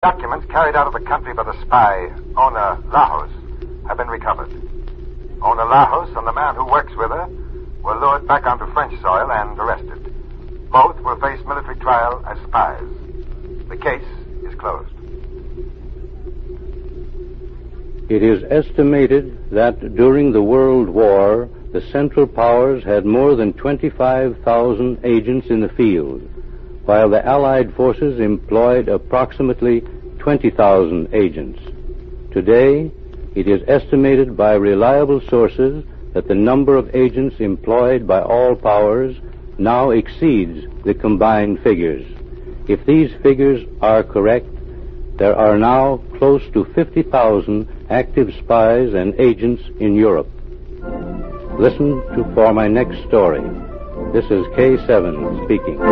Documents carried out of the country by the spy, Ona Lajos, have been recovered. Ona Lajos and the man who works with her were lured back onto French soil and arrested. Both will face military trial as spies. The case is closed. It is estimated that during the World War, the Central Powers had more than 25,000 agents in the field, while the Allied forces employed approximately 20,000 agents. Today, it is estimated by reliable sources that the number of agents employed by all powers now exceeds the combined figures. If these figures are correct, there are now close to 50,000 active spies and agents in Europe. Listen for my next story. This is K7 speaking.